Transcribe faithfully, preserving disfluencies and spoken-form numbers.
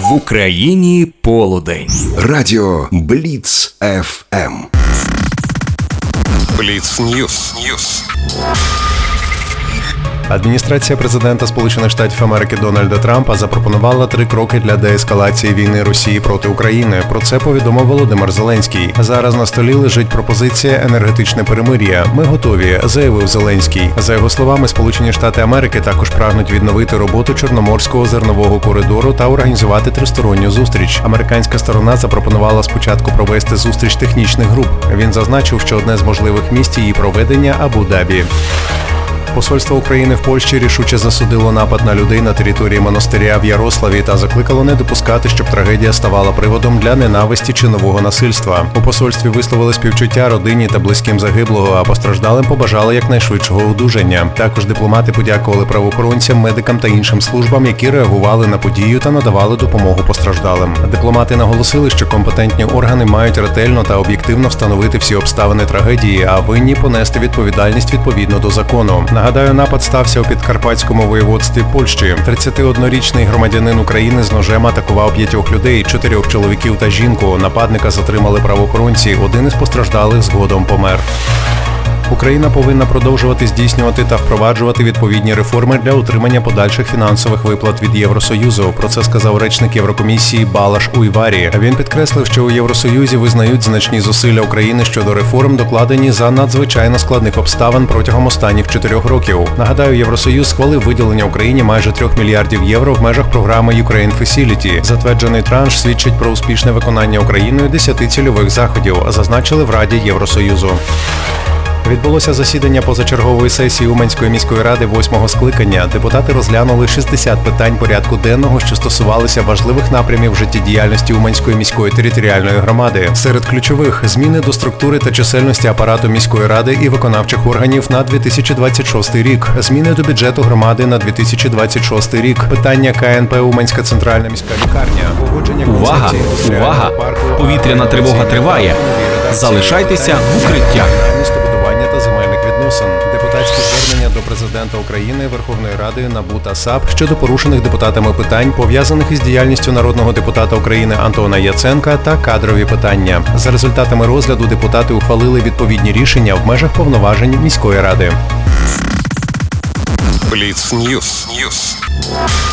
В Україні полудень. Радіо Бліц еф ем. Бліц Ньюс. Ньюс. Адміністрація президента Сполучених Штатів Америки Дональда Трампа запропонувала три кроки для деескалації війни Росії проти України. Про це повідомив Володимир Зеленський. Зараз на столі лежить пропозиція енергетичне перемир'я. Ми готові, заявив Зеленський. За його словами, Сполучені Штати Америки також прагнуть відновити роботу Чорноморського зернового коридору та організувати тристоронню зустріч. Американська сторона запропонувала спочатку провести зустріч технічних груп. Він зазначив, що одне з можливих місць її проведення – Абу-Дабі. Посольство України в Польщі рішуче засудило напад на людей на території монастиря в Ярославі та закликало не допускати, щоб трагедія ставала приводом для ненависті чи нового насильства. У посольстві висловили співчуття родині та близьким загиблого, а постраждалим побажали якнайшвидшого одужання. Також дипломати подякували правоохоронцям, медикам та іншим службам, які реагували на подію та надавали допомогу постраждалим. Дипломати наголосили, що компетентні органи мають ретельно та об'єктивно встановити всі обставини трагедії, а винні понести відповідальність відповідно до закону. Нагадаю, напад стався у Підкарпатському воєводстві Польщі. тридцятиоднорічний громадянин України з ножем атакував п'ятьох людей, чотирьох чоловіків та жінку. Нападника затримали правоохоронці, один із постраждалих згодом помер. Україна повинна продовжувати здійснювати та впроваджувати відповідні реформи для отримання подальших фінансових виплат від Євросоюзу. Про це сказав речник Єврокомісії Балаш Уйварі. Він підкреслив, що у Євросоюзі визнають значні зусилля України щодо реформ, докладені за надзвичайно складних обставин протягом останніх чотирьох років. Нагадаю, Євросоюз схвалив виділення Україні майже трьох мільярдів євро в межах програми Ukraine Facility. Затверджений транш свідчить про успішне виконання Україною десяти цільових заходів, зазначили в Раді Євросоюзу. Відбулося засідання позачергової сесії Уманської міської ради восьмого скликання. Депутати розглянули шістдесят питань порядку денного, що стосувалися важливих напрямів життєдіяльності Уманської міської територіальної громади. Серед ключових – зміни до структури та чисельності апарату міської ради і виконавчих органів на дві тисячі двадцять шостий рік, зміни до бюджету громади на дві тисячі двадцять шостий рік, питання ка ен пе Уманська центральна міська лікарня, погодження Увага! Увага! Повітряна тривога триває. Залишайтеся в укриттях. Та земельних відносин. Депутатські звернення до президента України, Верховної Ради, НАБУ та САП щодо порушених депутатами питань, пов'язаних із діяльністю народного депутата України Антона Яценка та кадрові питання. За результатами розгляду депутати ухвалили відповідні рішення в межах повноважень міської ради. Бліц Ньюс. Ньюс.